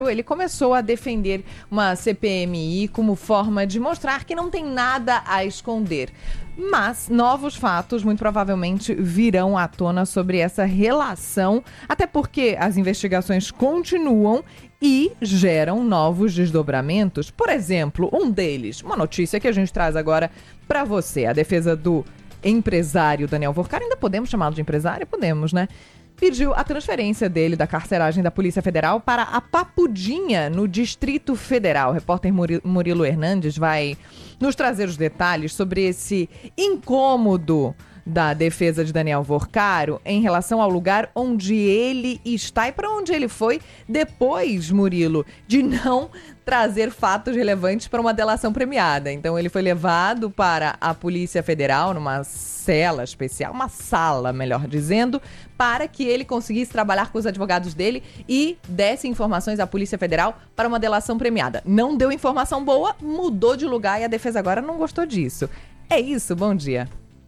Ele começou a defender uma CPMI como forma de mostrar que não tem nada a esconder. Mas novos fatos muito provavelmente virão à tona sobre essa relação, até porque as investigações continuam e geram novos desdobramentos. Por exemplo, um deles, uma notícia que a gente traz agora para você. A defesa do empresário Daniel Vorcaro, ainda podemos chamá-lo de empresário? Podemos, né? Pediu a transferência dele da carceragem da Polícia Federal para a Papudinha, no Distrito Federal. O repórter Murilo Hernandes vai nos trazer os detalhes sobre esse incômodo da defesa de Daniel Vorcaro em relação ao lugar onde ele está e para onde ele foi depois, Murilo, de não trazer fatos relevantes para uma delação premiada. Então ele foi levado para a Polícia Federal numa cela especial, uma sala, melhor dizendo, para que ele conseguisse trabalhar com os advogados dele e desse informações à Polícia Federal para uma delação premiada. Não deu informação boa, mudou de lugar e a defesa agora não gostou disso. É isso, bom dia.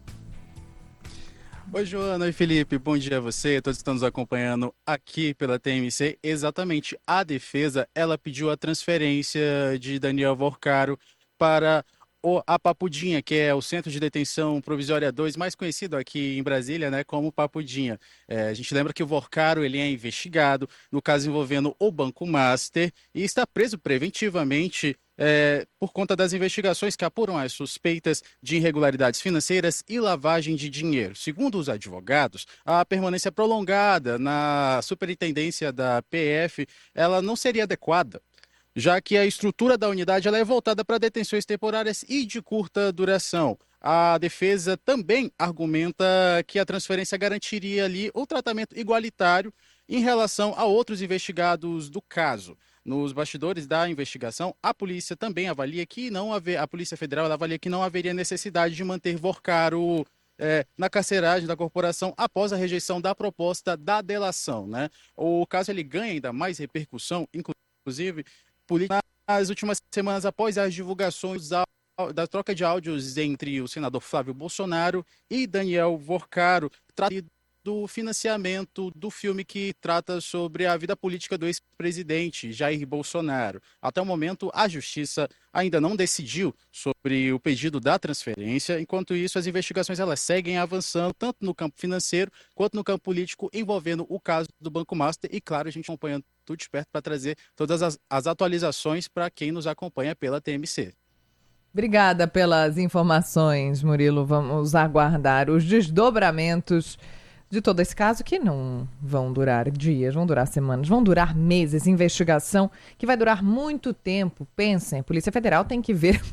Oi, Joana. Oi, Felipe. Bom dia a você. Todos estão nos acompanhando aqui pela TMC. Exatamente, a defesa, ela pediu a transferência de Daniel Vorcaro para a Papudinha, que é o Centro de Detenção Provisória 2, mais conhecido aqui em Brasília, né, como Papudinha. A gente lembra que o Vorcaro ele é investigado no caso envolvendo o Banco Master e está preso preventivamente por conta das investigações que apuram as suspeitas de irregularidades financeiras e lavagem de dinheiro. Segundo os advogados, a permanência prolongada na superintendência da PF, ela não seria adequada, já que a estrutura da unidade ela é voltada para detenções temporárias e de curta duração. A defesa também argumenta que a transferência garantiria ali o tratamento igualitário em relação a outros investigados do caso. Nos bastidores da investigação, a polícia também avalia que a Polícia Federal avalia que não haveria necessidade de manter Vorcaro na carceragem da corporação após a rejeição da proposta da delação, né? O caso ele ganha ainda mais repercussão, inclusive nas últimas semanas após as divulgações da troca de áudios entre o senador Flávio Bolsonaro e Daniel Vorcaro, do financiamento do filme que trata sobre a vida política do ex-presidente Jair Bolsonaro. Até o momento, a Justiça ainda não decidiu sobre o pedido da transferência. Enquanto isso, as investigações elas seguem avançando, tanto no campo financeiro quanto no campo político, envolvendo o caso do Banco Master. E, claro, a gente acompanhando tudo de perto para trazer todas as atualizações para quem nos acompanha pela TMC. Obrigada pelas informações, Murilo. Vamos aguardar os desdobramentos de todo esse caso, que não vão durar dias, vão durar semanas, vão durar meses. Investigação que vai durar muito tempo. Pensem, a Polícia Federal tem que ver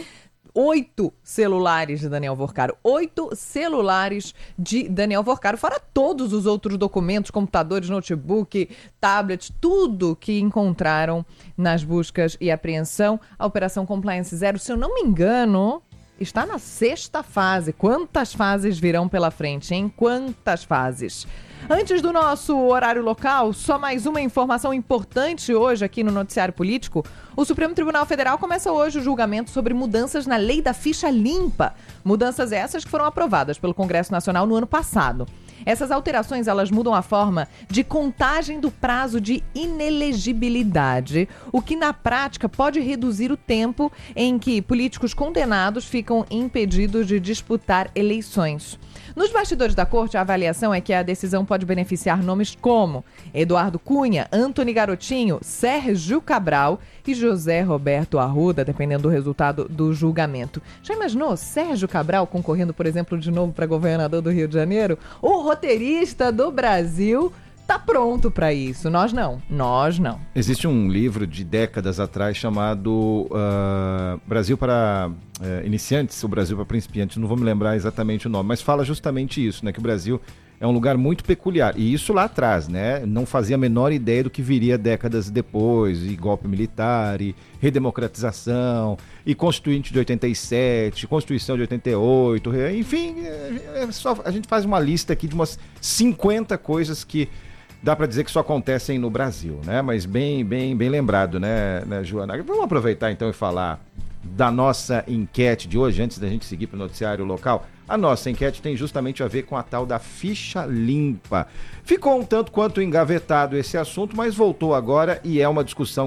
8 celulares de Daniel Vorcaro. 8 celulares de Daniel Vorcaro, fora todos os outros documentos, computadores, notebook, tablets, tudo que encontraram nas buscas e apreensão. A Operação Compliance Zero, se eu não me engano, está na 6ª fase. Quantas fases virão pela frente, hein? Quantas fases? Antes do nosso horário local, só mais uma informação importante hoje aqui no Noticiário Político. O Supremo Tribunal Federal começa hoje o julgamento sobre mudanças na lei da ficha limpa. Mudanças essas que foram aprovadas pelo Congresso Nacional no ano passado. Essas alterações, elas mudam a forma de contagem do prazo de inelegibilidade, o que na prática pode reduzir o tempo em que políticos condenados ficam impedidos de disputar eleições. Nos bastidores da corte, a avaliação é que a decisão pode beneficiar nomes como Eduardo Cunha, Antony Garotinho, Sérgio Cabral e José Roberto Arruda, dependendo do resultado do julgamento. Já imaginou Sérgio Cabral concorrendo, por exemplo, de novo para governador do Rio de Janeiro? O roteirista do Brasil tá pronto para isso. Nós não. Existe um livro de décadas atrás chamado Brasil para Iniciantes, ou Brasil para Principiantes, não vou me lembrar exatamente o nome, mas fala justamente isso, né, que o Brasil é um lugar muito peculiar, e isso lá atrás, né, não fazia a menor ideia do que viria décadas depois, e golpe militar, e redemocratização, e Constituinte de 87, Constituição de 88, enfim, a gente faz uma lista aqui de umas 50 coisas que dá para dizer que só acontecem no Brasil, né? Mas bem lembrado, né, Joana? Vamos aproveitar então e falar da nossa enquete de hoje, antes da gente seguir para o noticiário local. A nossa enquete tem justamente a ver com a tal da ficha limpa. Ficou um tanto quanto engavetado esse assunto, mas voltou agora e é uma discussão